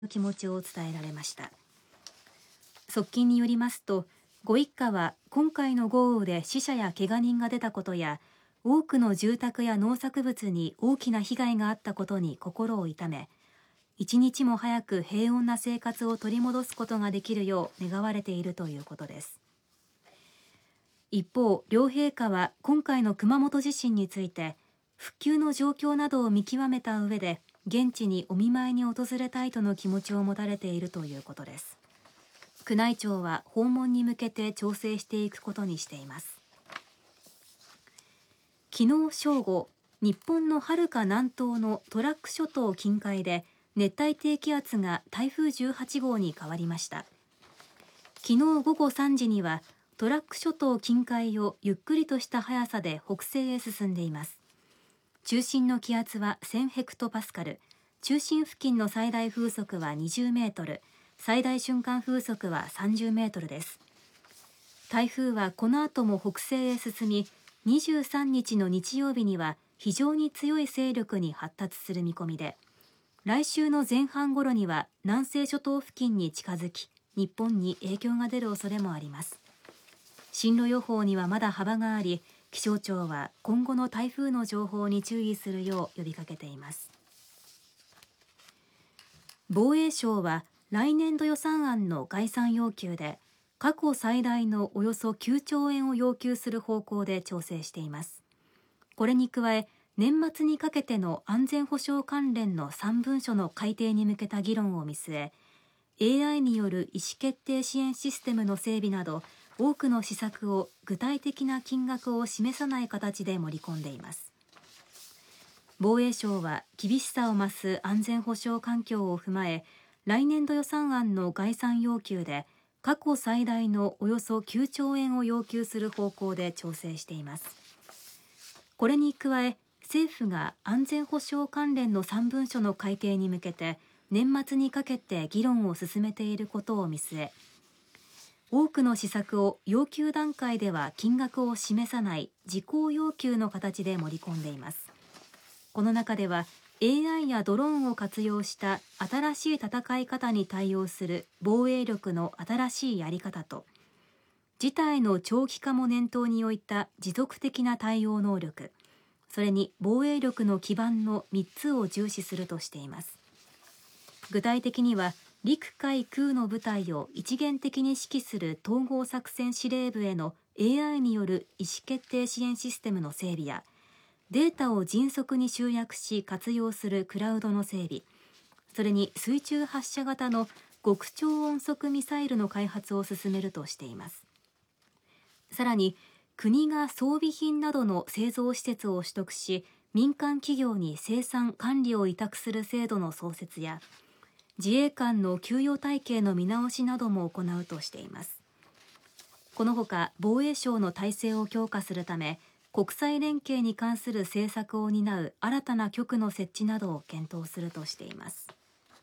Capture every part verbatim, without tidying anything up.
気持ちを伝えられました。側近によりますと、ご一家は今回の豪雨で死者や怪我人が出たことや、多くの住宅や農作物に大きな被害があったことに心を痛め、一日も早く平穏な生活を取り戻すことができるよう願われているということです。一方、両陛下は今回の熊本地震について復旧の状況などを見極めた上で現地にお見舞いに訪れたいとの気持ちを持たれているということです。宮内庁は訪問に向けて調整していくことにしています。昨日正午、日本のはるか南東のトラック諸島近海で熱帯低気圧が台風じゅうはち号に変わりました。昨日午後さんじにはトラック諸島近海をゆっくりとした速さで北西へ進んでいます。中心の気圧はせんヘクトパスカル、中心付近の最大風速はにじゅうメートル、最大瞬間風速はさんじゅうメートルです。台風はこの後も北西へ進み、にじゅうさんにちの日曜日には非常に強い勢力に発達する見込みで、来週の前半頃には南西諸島付近に近づき、日本に影響が出る恐れもあります。進路予報にはまだ幅があり、気象庁は今後の台風の情報に注意するよう呼びかけています。防衛省は来年度予算案の概算要求で過去最大のおよそきゅうちょうえんを要求する方向で調整しています。これに加え、年末にかけての安全保障関連のさん文書の改定に向けた議論を見据え、エーアイ による意思決定支援システムの整備など多くの施策を具体的な金額を示さない形で盛り込んでいます。防衛省は厳しさを増す安全保障環境を踏まえ、来年度予算案の概算要求で過去最大のおよそきゅうちょうえんを要求する方向で調整しています。これに加え、政府が安全保障関連のさん文書の改定に向けて年末にかけて議論を進めていることを見据え、多くの施策を要求段階では金額を示さない事項要求の形で盛り込んでいます。この中では エーアイ やドローンを活用した新しい戦い方に対応する防衛力の新しいやり方と、事態の長期化も念頭に置いた持続的な対応能力、それに防衛力の基盤のみっつを重視するとしています。具体的には陸海空の部隊を一元的に指揮する統合作戦司令部への エーアイ による意思決定支援システムの整備や、データを迅速に集約し活用するクラウドの整備、それに水中発射型の極超音速ミサイルの開発を進めるとしています。さらに国が装備品などの製造施設を取得し、民間企業に生産管理を委託する制度の創設や、自衛官の給与体系の見直しなども行うとしています。このほか防衛省の体制を強化するため、国際連携に関する政策を担う新たな局の設置などを検討するとしています。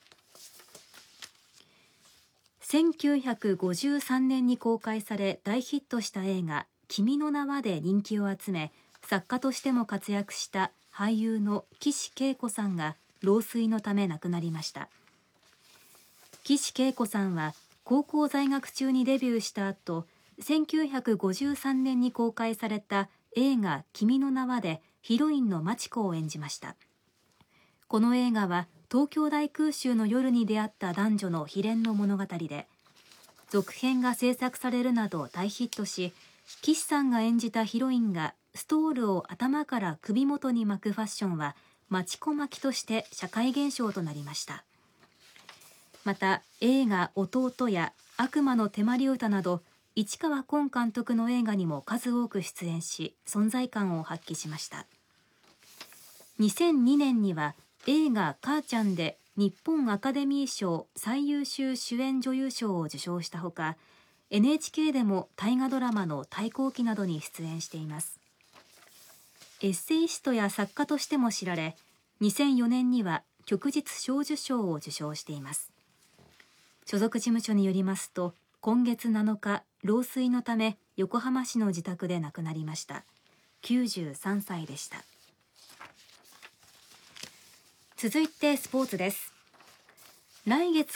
せんきゅうひゃくごじゅうさんねんに公開され大ヒットした映画君の名はで人気を集め、作家としても活躍した俳優の岸恵子さんが老衰のため亡くなりました。岸恵子さんは高校在学中にデビューした後、せんきゅうひゃくごじゅうさんねんに公開された映画君の名はでヒロインの真知子を演じました。この映画は東京大空襲の夜に出会った男女の悲恋の物語で、続編が制作されるなど大ヒットし、岸さんが演じたヒロインがストールを頭から首元に巻くファッションは真知子巻きとして社会現象となりました。また映画弟や悪魔の手まり歌など市川崑監督の映画にも数多く出演し、存在感を発揮しました。にせんにねんには映画母ちゃんで日本アカデミー賞最優秀主演女優賞を受賞したほか、 エヌエイチケー でも大河ドラマの太閤記などに出演しています。エッセイストや作家としても知られ、にせんよねんには旭日小綬章を受章しています。所属事務所によりますと、今月なのか老衰のため横浜市の自宅で亡くなりました。きゅうじゅうさんさいでした。続いてスポーツです。来月